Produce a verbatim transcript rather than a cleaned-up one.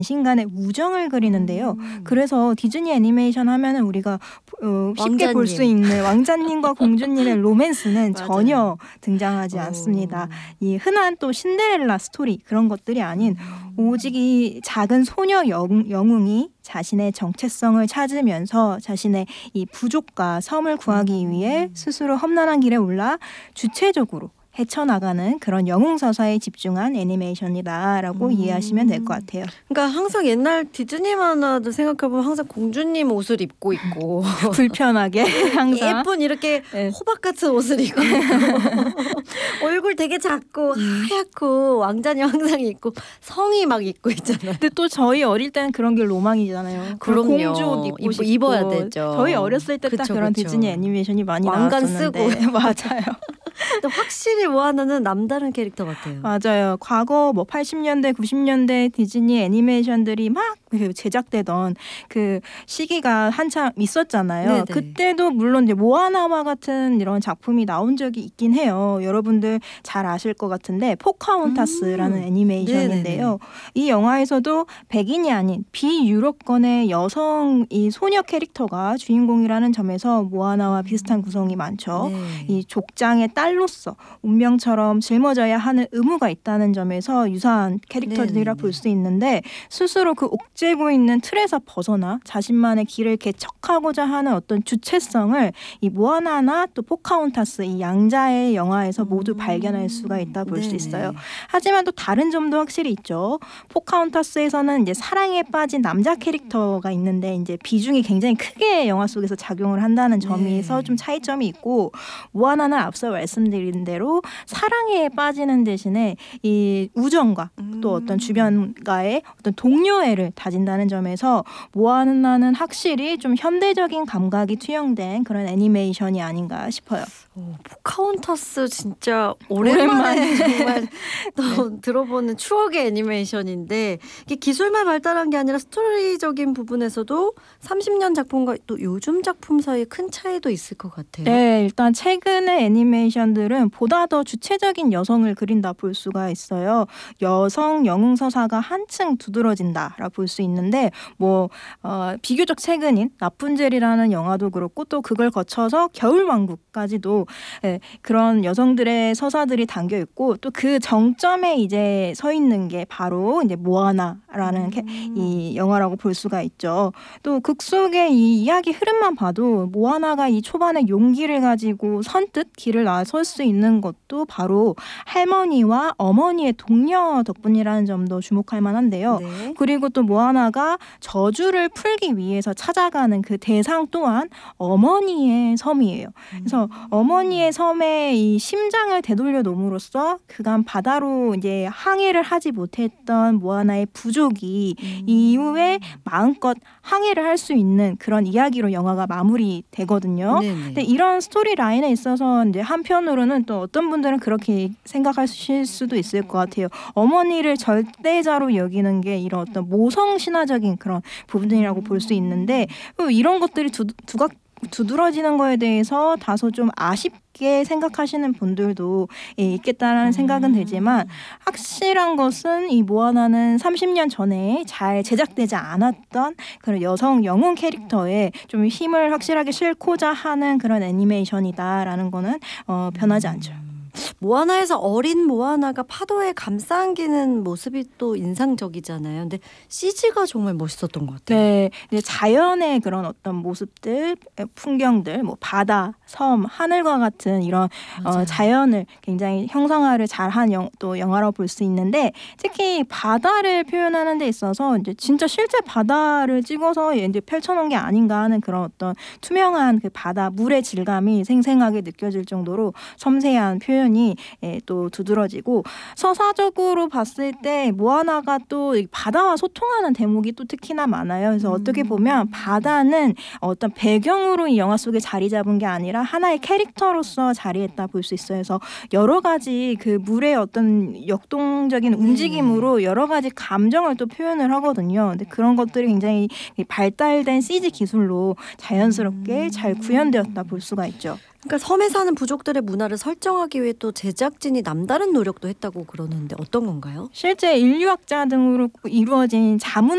신간의 우정을 그리는데요. 음. 그래서 디즈니 애니메이션 하면은 우리가 어, 쉽게 볼 수 있는 왕자님과 공주님의 로맨스는 전혀 등장하지 오. 않습니다. 이 흔한 또 신데렐라 스토리 그런 것들이 아닌 오직 이 작은 소녀 영, 영웅이 자신의 정체성을 찾으면서 자신의 이 부족과 섬을 구하기 위해 스스로 험난한 길에 올라 주체적으로 헤쳐나가는 그런 영웅서사에 집중한 애니메이션이다라고 음. 이해하시면 될 것 같아요. 그러니까 항상 옛날 디즈니 만화도 생각해보면 항상 공주님 옷을 입고 있고 불편하게 항상 예쁜 이렇게 네. 호박 같은 옷을 입고 얼굴 되게 작고 음. 하얗고 왕자님 항상 입고 성이 막 입고 있잖아요. 근데 또 저희 어릴 때는 그런 게 로망이잖아요. 그럼요. 공주 옷 입고 입- 싶고 입어야 되죠. 저희 어렸을 때 딱 그쵸, 그런 그쵸. 디즈니 애니메이션이 많이 왕관 나왔었는데 쓰고. 맞아요. 근데 확실히 모아나는 남다른 캐릭터 같아요. 맞아요. 과거 뭐 팔십 년대, 구십 년대 디즈니 애니메이션들이 막 제작되던 그 시기가 한참 있었잖아요. 네네. 그때도 물론 이제 모아나와 같은 이런 작품이 나온 적이 있긴 해요. 여러분들 잘 아실 것 같은데 포카혼타스라는 음. 애니메이션인데요. 네네네. 이 영화에서도 백인이 아닌 비유럽권의 여성 이 소녀 캐릭터가 주인공이라는 점에서 모아나와 비슷한 구성이 많죠. 네. 이 족장의 딸로서 운명처럼 짊어져야 하는 의무가 있다는 점에서 유사한 캐릭터들이라 네네네. 볼 수 있는데 스스로 그 옥죄고 있는 틀에서 벗어나 자신만의 길을 개척하고자 하는 어떤 주체성을 이 모아나나 또 포카혼타스 이 양자의 영화에서 모두 음. 발견할 수가 있다 볼 수 네네. 있어요. 하지만 또 다른 점도 확실히 있죠. 포카혼타스에서는 이제 사랑에 빠진 남자 캐릭터가 있는데 이제 비중이 굉장히 크게 영화 속에서 작용을 한다는 점에서 네. 좀 차이점이 있고 모아나는 앞서 말씀드린 대로 사랑에 빠지는 대신에 이 우정과 또 어떤 주변과의 어떤 동료애를 다진다는 점에서 모아나는 확실히 좀 현대적인 감각이 투영된 그런 애니메이션이 아닌가 싶어요. 오, 포카혼타스 진짜 오랜만에 정말 또 들어보는 추억의 애니메이션인데 이게 기술만 발달한 게 아니라 스토리적인 부분에서도 삼십 년 작품과 또 요즘 작품 사이에 큰 차이도 있을 것 같아요. 네, 일단 최근의 애니메이션들은 보다 더 주체적인 여성을 그린다 볼 수가 있어요. 여성 영웅 서사가 한층 두드러진다라 볼 수 있는데 뭐 어, 비교적 최근인 라푼젤이라는 영화도 그렇고 또 그걸 거쳐서 겨울왕국까지도 예, 그런 여성들의 서사들이 담겨 있고 또 그 정점에 이제 서 있는 게 바로 이제 모아나라는 캐, 이 영화라고 볼 수가 있죠. 또 극 속의 이 이야기 흐름만 봐도 모아나가 이 초반에 용기를 가지고 선뜻 길을 나설 수 있는 것도 바로 할머니와 어머니의 동료 덕분이라는 점도 주목할 만한데요. 네. 그리고 또 모아나가 저주를 풀기 위해서 찾아가는 그 대상 또한 어머니의 섬이에요. 그래서 어머니의 섬에 이 심장을 되돌려 놓음으로써 그간 바다로 이제 항해를 하지 못했던 모아나의 부족이 음. 이후에 마음껏 항해를 할 수 있는 그런 이야기로 영화가 마무리되거든요. 네네. 근데 이런 스토리 라인에 있어서 이제 한편으로는 또 어떤 분들은 그렇게 생각하실 수도 있을 것 같아요. 어머니를 절대자로 여기는 게 이런 어떤 모성 신화적인 그런 부분이라고 볼 수 있는데 이런 것들이 두, 두각 두드러지는 거에 대해서 다소 좀 아쉽게 생각하시는 분들도 예, 있겠다라는 생각은 들지만 확실한 것은 이 모아나는 삼십 년 전에 잘 제작되지 않았던 그런 여성 영웅 캐릭터에 좀 힘을 확실하게 싣고자 하는 그런 애니메이션이다라는 거는 어, 변하지 않죠. 모아나에서 어린 모아나가 파도에 감싸안기는 모습이 또 인상적이잖아요. 근데 씨지가 정말 멋있었던 것 같아요. 네, 이제 자연의 그런 어떤 모습들, 풍경들, 뭐 바다, 섬, 하늘과 같은 이런 어, 자연을 굉장히 형상화를 잘한 영, 또 영화라고 볼 수 있는데 특히 바다를 표현하는 데 있어서 이제 진짜 실제 바다를 찍어서 이제 펼쳐놓은 게 아닌가 하는 그런 어떤 투명한 그 바다 물의 질감이 생생하게 느껴질 정도로 섬세한 표현. 이 또 두드러지고 서사적으로 봤을 때 모아나가 또 바다와 소통하는 대목이 또 특히나 많아요. 그래서 음. 어떻게 보면 바다는 어떤 배경으로 이 영화 속에 자리 잡은 게 아니라 하나의 캐릭터로서 자리했다 볼 수 있어요. 그래서 여러 가지 그 물의 어떤 역동적인 움직임으로 여러 가지 감정을 또 표현을 하거든요. 근데 그런 것들이 굉장히 발달된 씨지 기술로 자연스럽게 잘 구현되었다 볼 수가 있죠. 그러니까 섬에 사는 부족들의 문화를 설정하기 위해 또 제작진이 남다른 노력도 했다고 그러는데 어떤 건가요? 실제 인류학자 등으로 이루어진 자문